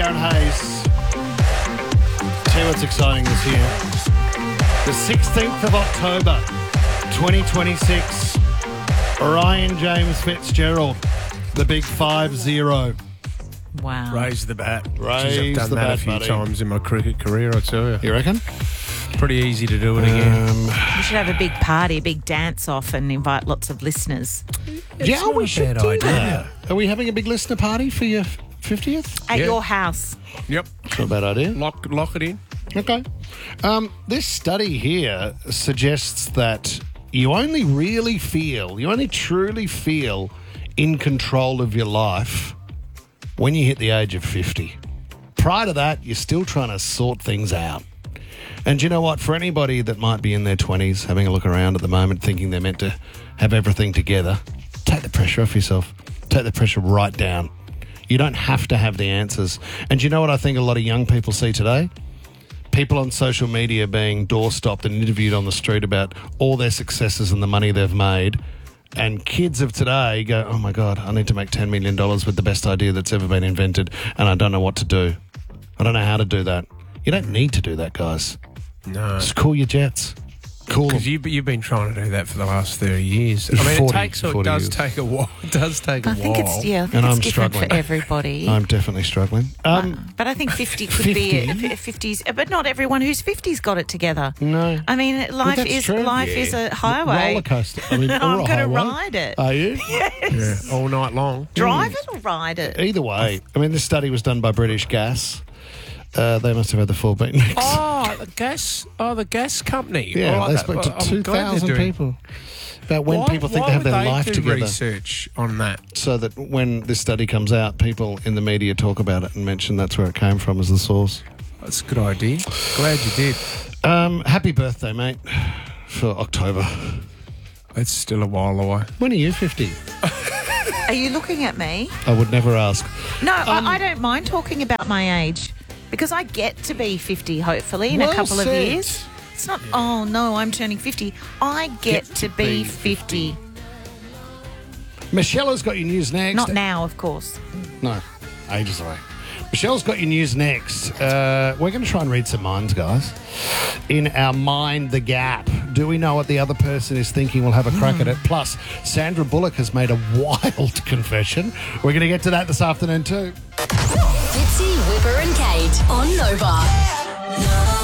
Darren Hayes. Tell you what's exciting this year. The 16th of October, 2026. Ryan James Fitzgerald, the big 5-0. Wow. Raise the bat. Raise I've done the that bat, a few buddy. times in my cricket career, I tell you. You reckon? Pretty easy to do it again. We should have a big party, a big dance-off and invite lots of listeners. Yeah, not we a should bad do idea. that. Are we having a big listener party for your 50th? At Yeah. your house. Yep. Not a bad idea. Lock it in. Okay. This study here suggests that you only truly feel in control of your life when you hit the age of 50. Prior to that, you're still trying to sort things out. And you know what? For anybody that might be in their 20s, having a look around at the moment, thinking they're meant to have everything together, take the pressure off yourself. Take the pressure right down. You don't have to have the answers. And you know what I think a lot of young people see today? People on social media being doorstopped and interviewed on the street about all their successes and the money they've made. And kids of today go, oh my God, I need to make $10 million with the best idea that's ever been invented, and I don't know what to do. I don't know how to do that. You don't need to do that, guys. No. Just cool your jets. Cool them. Because you've been trying to do that for the last 30 years. I mean, 40 it does years. take a while. It does take a I while. think it's And it's I'm different struggling. for everybody. I'm definitely struggling. But I think 50 could be 50? 50s, but not everyone who's 50's got it together. No. I mean, life that's is true. is a highway. Roller coaster. I mean, And or I'm a going to highway. ride it. Are you? Yeah, all night long. Drive it or ride it? Either way. I mean, this study was done by British Gas. They must have had the full beat mix. The gas company. Yeah, Oh, they that- spoke to I'm glad they're 2,000 doing- people about when Why- people think why they have would their life do together. research on that? So that when this study comes out, people in the media talk about it and mention that's where it came from as the source. That's a good idea. Glad you did. Happy birthday, mate, for October. It's still a while away. When are you 50? Are you looking at me? I would never ask. No, I don't mind talking about my age because I get to be 50, hopefully, in Well a couple of said. years. It's not, oh no, I'm turning 50. I get to be 50. Michelle has got your news next. Not now, of course. No, ages away. Michelle's got your news next. We're going to try and read some minds, guys. In our Mind the Gap, do we know what the other person is thinking? We'll have a crack at it. Plus, Sandra Bullock has made a wild confession. We're going to get to that this afternoon too. Fitzy, Whipper and Kate on Nova.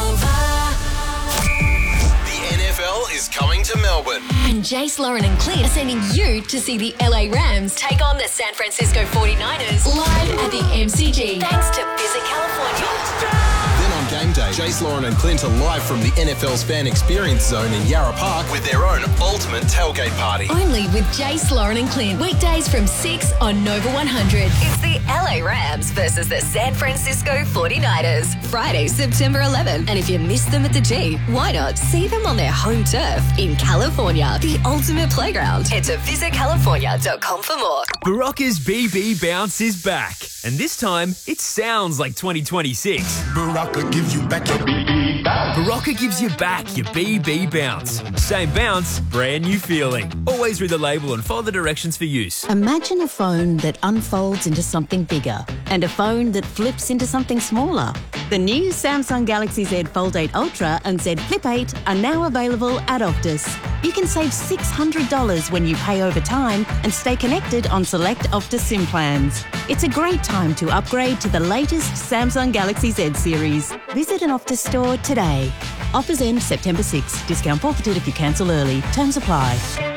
The NFL is coming to Melbourne. And Jace, Lauren and Clint are sending you to see the LA Rams take on the San Francisco 49ers live at the MCG. Thanks to Visit California. Then on game day, Jace, Lauren and Clint are live from the NFL's Fan Experience Zone in Yarra Park with their own ultimate tailgate party. Only with Jace, Lauren and Clint. Weekdays from 6 on Nova 100. It's the LA Rams versus the San Francisco 49ers. Friday, September 11. And if you miss them at the G, why not see them on their home turf in California, the ultimate playground. Head to visitcalifornia.com for more. Barocca's BB Bounce is back. And this time, it sounds like 2026. Barocca gives you back your BB bounce. Barocca gives you back your BB Bounce. Same bounce, brand new feeling. Always read the label and follow the directions for use. Imagine a phone that unfolds into something bigger and a phone that flips into something smaller. The new Samsung Galaxy Z Fold 8 Ultra and Z Flip 8 are now available at Optus. You can save $600 when you pay over time and stay connected on select Optus SIM plans. It's a great time to upgrade to the latest Samsung Galaxy Z series. Visit an Optus store today. Offers end September 6. Discount forfeited if you cancel early. Terms apply.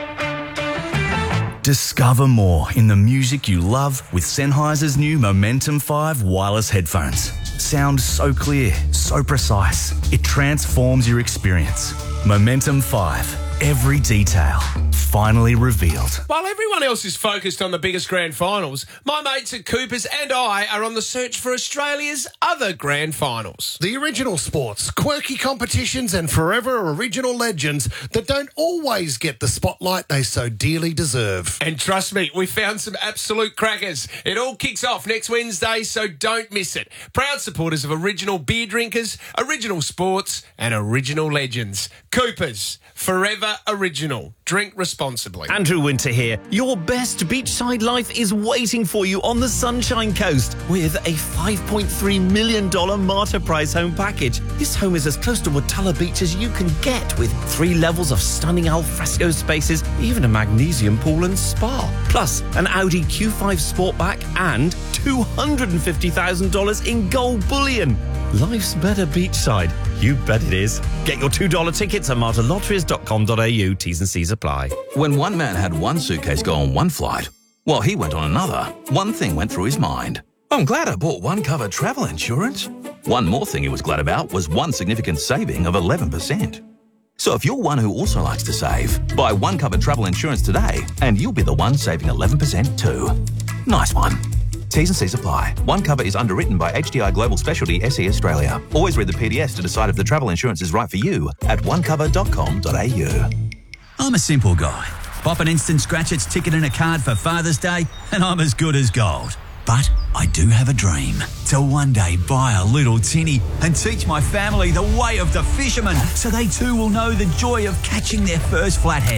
Discover more in the music you love with Sennheiser's new Momentum 5 wireless headphones. Sound so clear, so precise. It transforms your experience. Momentum 5. Every detail finally revealed. While everyone else is focused on the biggest grand finals, my mates at Coopers and I are on the search for Australia's other grand finals. The original sports, quirky competitions and forever original legends that don't always get the spotlight they so dearly deserve. And trust me, we found some absolute crackers. It all kicks off next Wednesday, so don't miss it. Proud supporters of original beer drinkers, original sports and original legends. Coopers, forever Nova Original. Drink responsibly. Andrew Winter here. Your best beachside life is waiting for you on the Sunshine Coast with a $5.3 million Marta Prize home package. This home is as close to Watala Beach as you can get, with 3 levels of stunning alfresco spaces, even a magnesium pool and spa. Plus, an Audi Q5 Sportback and $250,000 in gold bullion. Life's better beachside. You bet it is. Get your $2 tickets at martalotteries.com.au. T's and C's apply. When one man had one suitcase go on one flight, while he went on another, one thing went through his mind. I'm glad I bought One Cover travel insurance. One more thing he was glad about was one significant saving of 11%. So if you're one who also likes to save, buy One Cover travel insurance today and you'll be the one saving 11% too. Nice one. T's and C's apply. One Cover is underwritten by HDI Global Specialty SE Australia. Always read the PDS to decide if the travel insurance is right for you at onecover.com.au. I'm a simple guy. Pop an Instant Scratch-Its ticket and a card for Father's Day and I'm as good as gold. But I do have a dream to one day buy a little tinny and teach my family the way of the fisherman so they too will know the joy of catching their first flathead.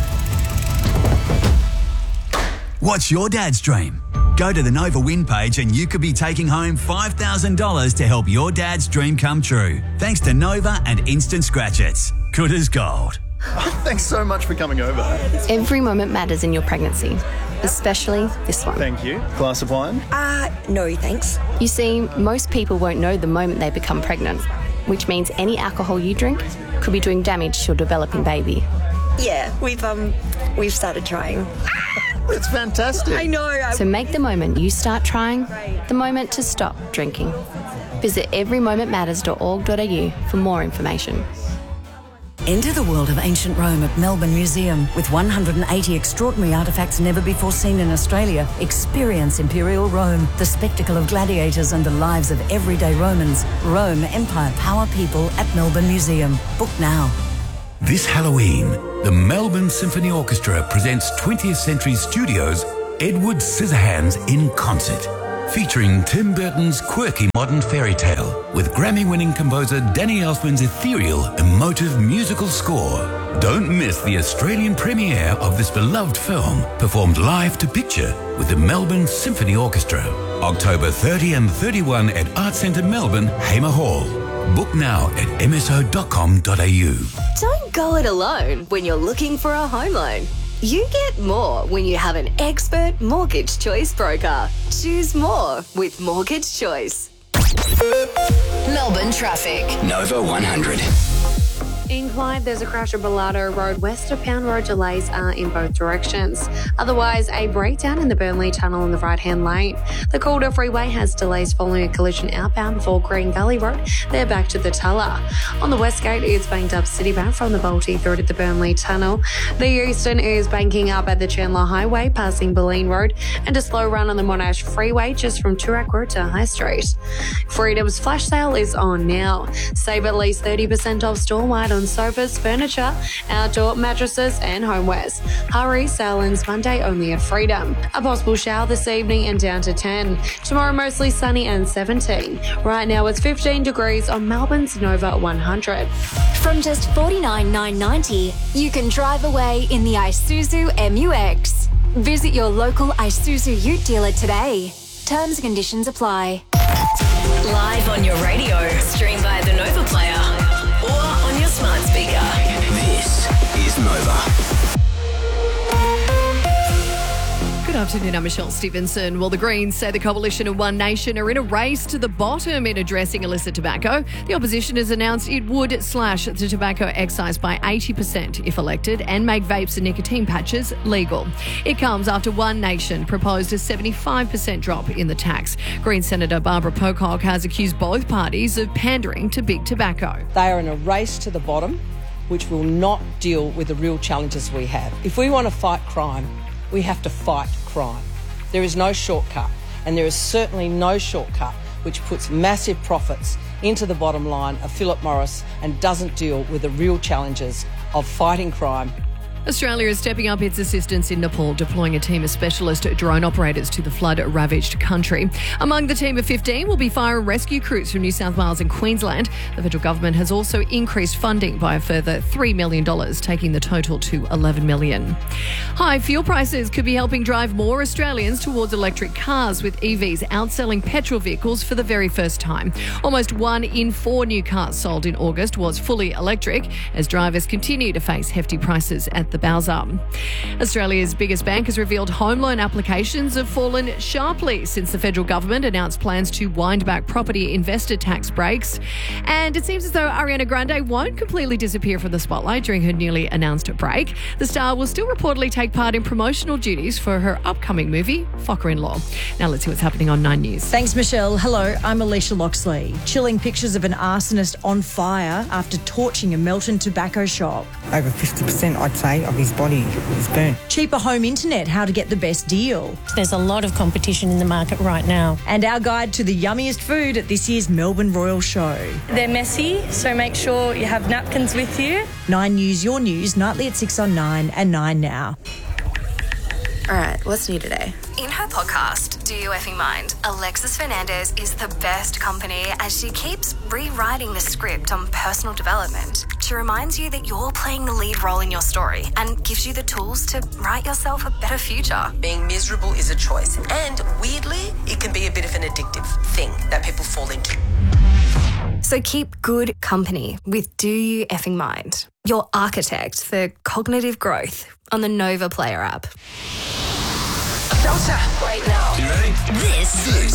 What's your dad's dream? Go to the Nova Win page and you could be taking home $5,000 to help your dad's dream come true. Thanks to Nova and Instant Scratch-Its. Good as gold. Thanks so much for coming over. Every moment matters in your pregnancy, especially this one. Thank you. Glass of wine? No, thanks. You see, most people won't know the moment they become pregnant, which means any alcohol you drink could be doing damage to your developing baby. Yeah, we've started trying. That's fantastic. I know. So make the moment you start trying the moment to stop drinking. Visit everymomentmatters.org.au for more information. Enter the world of ancient Rome at Melbourne Museum. With 180 extraordinary artefacts never before seen in Australia, experience Imperial Rome, the spectacle of gladiators and the lives of everyday Romans. Rome, Empire, Power, People at Melbourne Museum. Book now. This Halloween, the Melbourne Symphony Orchestra presents 20th Century Studios' Edward Scissorhands in concert, featuring Tim Burton's quirky modern fairy tale with Grammy-winning composer Danny Elfman's ethereal, emotive musical score. Don't miss the Australian premiere of this beloved film, performed live to picture with the Melbourne Symphony Orchestra. October 30 and 31 at Arts Centre Melbourne, Hamer Hall. Book now at mso.com.au. Don't go it alone when you're looking for a home loan. You get more when you have an expert mortgage choice broker. Choose more with Mortgage Choice. Melbourne traffic. Nova 100. In Clyde, there's a crash at Bellardo Road west of Pound Road. Delays are in both directions. Otherwise, a breakdown in the Burnley Tunnel in the right-hand lane. The Calder Freeway has delays following a collision outbound before Green Valley Road. They're back to the Tulla. On the West Gate, it's banked up citybound from the Balti through to the Burnley Tunnel. The Eastern is banking up at the Chandler Highway, passing Boleyn Road, and a slow run on the Monash Freeway just from Toorak Road to High Street. Freedom's flash sale is on now. Save at least 30% off store-wide on sofas, furniture, outdoor mattresses and homewares. Hurry, sale ends Monday only at Freedom. A possible shower this evening and down to 10. Tomorrow mostly sunny and 17. Right now it's 15 degrees on Melbourne's Nova 100. From just $49,990, you can drive away in the Isuzu MU-X. Visit your local Isuzu Ute dealer today. Terms and conditions apply. Live on your radio, stream via the Nova Player or on your smart speaker. This is Nova. Good afternoon, I'm Michelle Stevenson. Well, the Greens say the Coalition and One Nation are in a race to the bottom in addressing illicit tobacco. The opposition has announced it would slash the tobacco excise by 80% if elected and make vapes and nicotine patches legal. It comes after One Nation proposed a 75% drop in the tax. Green Senator Barbara Pocock has accused both parties of pandering to big tobacco. They are in a race to the bottom, which will not deal with the real challenges we have. If we want to fight crime, we have to fight crime. There is no shortcut, and there is certainly no shortcut which puts massive profits into the bottom line of Philip Morris and doesn't deal with the real challenges of fighting crime Australia is stepping up its assistance in Nepal, deploying a team of specialist drone operators to the flood-ravaged country. Among the team of 15 will be fire and rescue crews from New South Wales and Queensland. The federal government has also increased funding by a further $3 million, taking the total to $11 million. High fuel prices could be helping drive more Australians towards electric cars, with EVs outselling petrol vehicles for the very first time. Almost 1 in 4 new cars sold in August was fully electric, as drivers continue to face hefty prices at the Bowser. Australia's biggest bank has revealed home loan applications have fallen sharply since the federal government announced plans to wind back property investor tax breaks. And it seems as though Ariana Grande won't completely disappear from the spotlight during her newly announced break. The star will still reportedly take part in promotional duties for her upcoming movie, Focker-in-Law. Now let's see what's happening on 9 News. Thanks, Michelle. Hello, I'm Alicia Loxley. Chilling pictures of an arsonist on fire after torching a Melton tobacco shop. Over 50%, I'd say, of his body is burnt. Cheaper home internet, how to get the best deal. There's a lot of competition in the market right now. And our guide to the yummiest food at this year's Melbourne Royal Show. They're messy, so make sure you have napkins with you. 9 News, your news, nightly at 6 on 9 and 9 now. All right, what's new today? In her podcast, Do You Effing Mind, Alexis Fernandez is the best company as she keeps rewriting the script on personal development. She reminds you that you're playing the lead role in your story and gives you the tools to write yourself a better future. Being miserable is a choice, and weirdly, it can be a bit of an addictive thing that people fall into. So keep good company with Do You Effing Mind, your architect for cognitive growth on the Nova Player app. Showtime right now. You ready? This is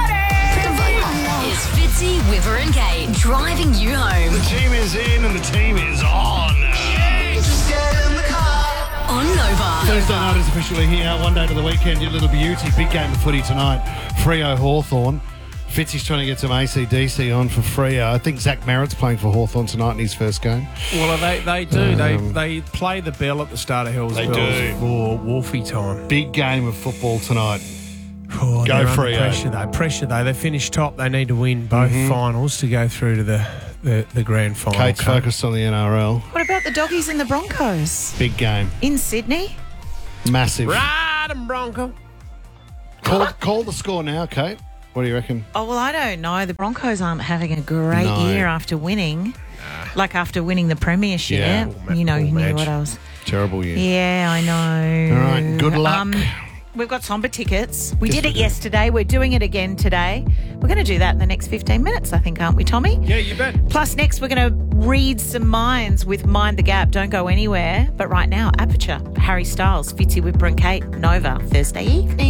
Fitzy, Whipper and Kate driving you home. The team is in and the team is on. Just get in the car. On Nova. Thursday night is officially here. One day to the weekend, your little beauty. Big game of footy tonight. Freo Hawthorn. Fitzy's trying to get some AC/DC on for Freo. I think Zach Merritt's playing for Hawthorn tonight in his first game. Well, they do. They play the bell at the start of Hillsborough for Wolfie time. Big game of football tonight. Oh, go Freo. Pressure though. They finished top. They need to win both finals to go through to the grand final. Kate's focused on the NRL. What about the Doggies and the Broncos? Big game. In Sydney? Massive. Ride 'em, Bronco. Call the score now, Kate. What do you reckon? Oh, well, I don't know. The Broncos aren't having a great year after winning. Like after winning the premiership. Yeah. You know what else. Terrible year. Yeah, I know. All right, good luck. We've got Somber tickets. We did it yesterday. We're doing it again today. We're going to do that in the next 15 minutes, I think, aren't we, Tommy? Yeah, you bet. Plus, next, we're going to read some minds with Mind the Gap. Don't go anywhere. But right now, Aperture, Harry Styles, Fitzy, Whipper and Kate, Nova, Thursday evening.